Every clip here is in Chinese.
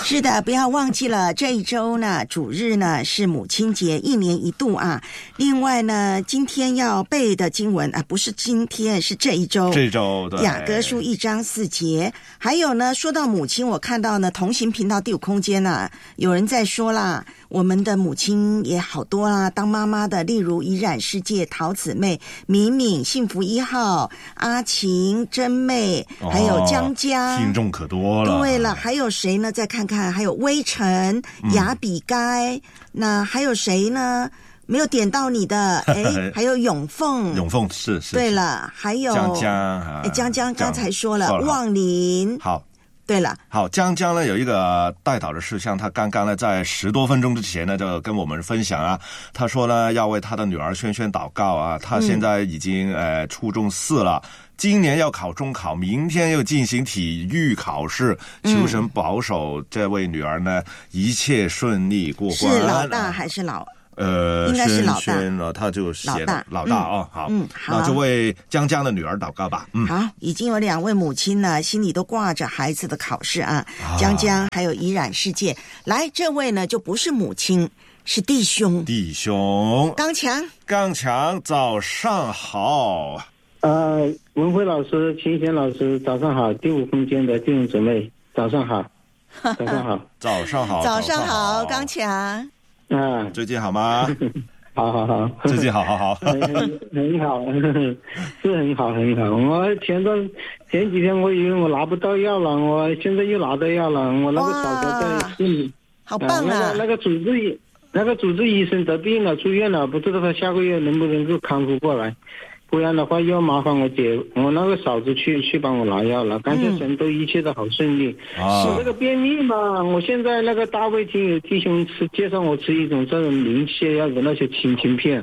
是的，不要忘记了这一周呢，主日呢是母亲节，一年一度啊。另外呢，今天要背的经文啊，不是今天，是这一周。 这一周对。 雅歌书1章4节。还有呢，说到母亲，我看到呢，同行频道第5空间啊，有人在说啦，我们的母亲也好多啦，当妈妈的，例如怡然世界、陶姊妹、敏敏、幸福1号、阿晴、珍妹，还有江江， 听众可多了。 对了，还有谁呢？再看看，还有微尘、雅比该，那还有谁呢？没有点到你的，还有永凤， 永凤是。 对了，还有江江， 江江刚才说了，望林。 好， 对了， 好，江江呢有一个代祷的事项，他刚刚呢在10多分钟之前呢就跟我们分享啊，他说呢要为他的女儿萱萱祷告啊，他现在已经初中4了。今年要考中考，明天又进行体育考试，求神保守这位女儿呢一切顺利过关。 是老大还是老？应该是老大呢，他就写老大哦。好， 好， 那就为江江的女儿祷告吧。 好，已经有2位母亲呢，心里都挂着孩子的考试啊。江江还有怡然世界，来，这位呢就不是母亲，是弟兄。刚强，早上好。 文辉老师、秦贤老师，早上好！第5空间的弟兄姊妹，早上好，早上好， 早上好， 早上好，刚强。 最近好吗？ 好， 最近好， 很好，是很好。我前几天我以为我拿不到药了，我现在又拿到药了。我那个嫂子在心里， 好棒啊！ 那个主治医生得病了，住院了，不知道他下个月能不能够康复过来。不然的话又麻烦我那个嫂子去帮我拿药了，感谢神，都一切都好顺利。我这个便秘嘛，我现在那个大卫听有弟兄介绍我吃一种这种灵泻药的那些清片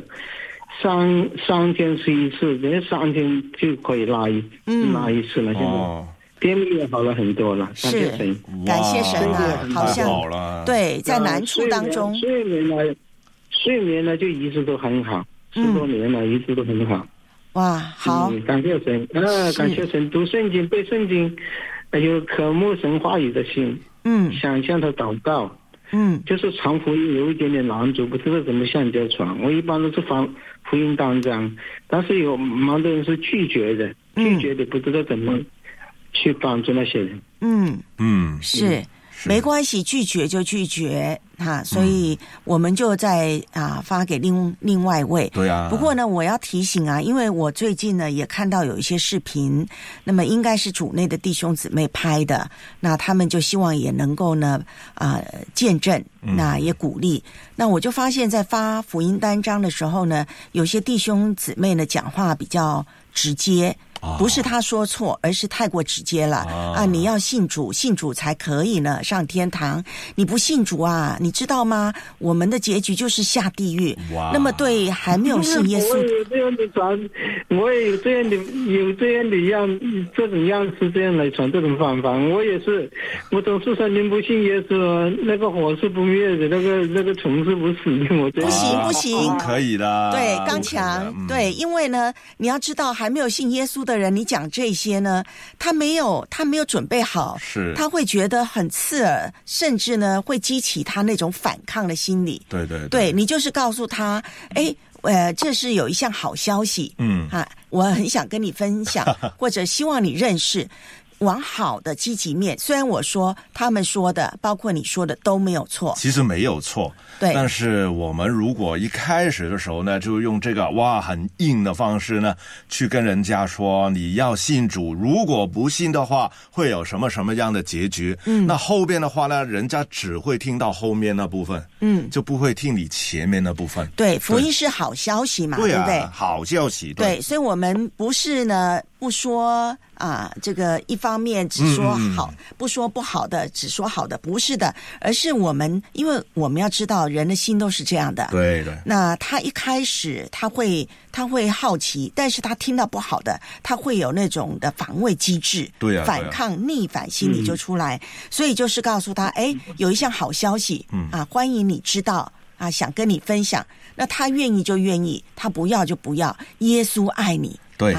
，3天吃1次，连3天就可以拉一次了。现在便秘也好了很多了，感谢神， 感谢神啊，好像对在难处当中， 睡眠呢就一直都很好，10多年了，一直都很好。 哇，好， 感谢神感谢神，读圣经、背圣经，有渴慕神话语的心，想向他祷告，就是传福音有一点点难度，不知道怎么向人家传。我一般都是发福音单张，但是有蛮多人是拒绝的，不知道怎么去帮助那些人。 是。没关系，拒绝就拒绝所以我们就在发给另外一位。 对啊。 不过呢，我要提醒因为我最近呢也看到有一些视频，那么应该是主内的弟兄姊妹拍的，那他们就希望也能够呢见证，那也鼓励。那我就发现在发福音单张的时候呢，有些弟兄姊妹呢讲话比较直接。不是他说错，而是太过直接了你要信主才可以呢上天堂，你不信主你知道吗？我们的结局就是下地狱。那么对还没有信耶稣， 我有这样的传，我也有这样的这种样式这样来传这种方法。我也是，我总是说您不信耶稣，那个火是不灭的，那个虫是不死的。我不行， 可以的。 对，刚强，对，因为呢，你要知道还没有信耶稣的人，你讲这些呢，他没有准备好， 是他会觉得很刺耳，甚至呢会激起他那种反抗的心理。对，你就是告诉他，这是有一项好消息，我很想跟你分享，或者希望你认识。往好的积极面，虽然我说他们说的包括你说的都没有错， 其实没有错， 对， 但是我们如果一开始的时候呢，就用这个很硬的方式呢去跟人家说你要信主，如果不信的话会有什么什么样的结局，那后边的话呢人家只会听到后面那部分，就不会听你前面那部分。 对，福音是好消息嘛， 对不对？ 好消息， 对，所以我们不是呢不说这个一方面只说好，不说不好的，只说好的，不是的，而是因为我们要知道人的心都是这样的。 对。 那他一开始他会好奇，但是他听到不好的，他会有那种的防卫机制， 对啊， 反抗逆反心理就出来，所以就是告诉他，有一项好消息，欢迎你知道想跟你分享。那他愿意就愿意，他不要就不要，耶稣爱你， 对。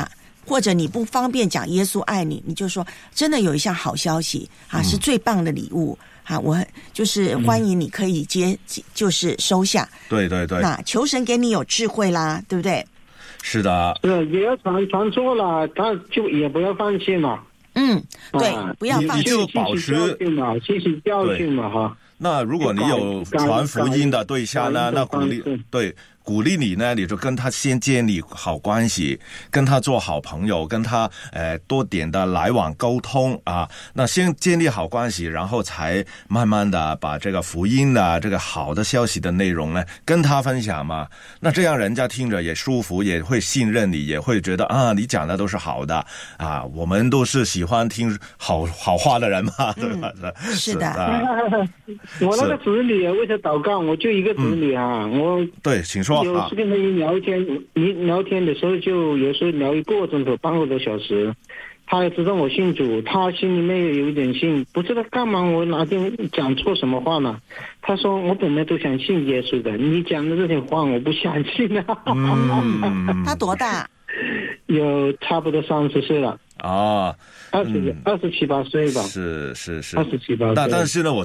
或者你不方便讲耶稣爱你，你就说真的有一项好消息啊，是最棒的礼物啊，我就是欢迎你可以就是收下。 对对对， 那求神给你有智慧啦，对不对？ 是的， 也要传错了，他就也不要放弃嘛。 对，不要放弃， 你就保持吸取教训嘛哈。 那如果你有传福音的对象呢，那鼓励你呢，你就跟他先建立好关系，跟他做好朋友，跟他多点的来往沟通啊。那先建立好关系，然后才慢慢的把这个福音的这个好的消息的内容呢跟他分享嘛。那这样人家听着也舒服，也会信任你，也会觉得啊你讲的都是好的啊。我们都是喜欢听好话的人嘛，对吧？ 是的。 我那个子女为他祷告，我就一个子女啊，我对，请说。 有时跟他聊天的时候，就有时候聊一个钟头、半个多小时。他也知道我信主，他心里面也有一点信，不知道干嘛我哪天讲错什么话呢？他说我本来都想信耶稣的，你讲的这些话我不相信啊。 他多大？ 有差不多30岁了。 啊， 27、28岁吧。 是 27、28岁。 但是呢，我